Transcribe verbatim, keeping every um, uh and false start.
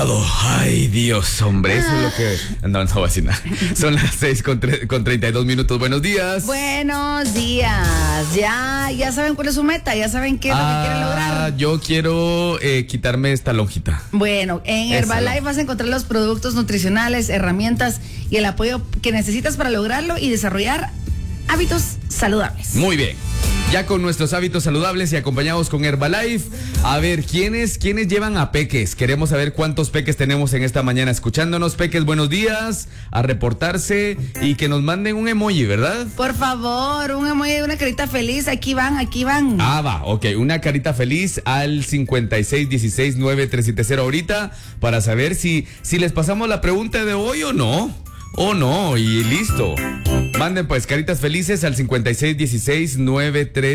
Ay, Dios, hombre, eso es lo que... No, no voy a decir nada. Son las seis con, tre... con treinta y dos minutos. Buenos días. Buenos días. Ya, ya saben cuál es su meta, ya saben qué es lo ah, que quieren lograr. Yo quiero eh, quitarme esta lonjita. Bueno, en Herbalife vas a encontrar los productos nutricionales, herramientas y el apoyo que necesitas para lograrlo y desarrollar hábitos saludables. Muy bien. Ya con nuestros hábitos saludables y acompañados con Herbalife. A ver, ¿quiénes, quiénes llevan a peques? Queremos saber cuántos peques tenemos en esta mañana escuchándonos. Peques, buenos días, a reportarse y que nos manden un emoji, ¿verdad? Por favor, un emoji de una carita feliz. Aquí van, aquí van. Ah, va, ok, una carita feliz al cincuenta y seis dieciséis nueve tres siete cero ahorita para saber si, si les pasamos la pregunta de hoy o no. O no, y listo. Manden pues caritas felices al cincuenta y seis dieciséis nueve tres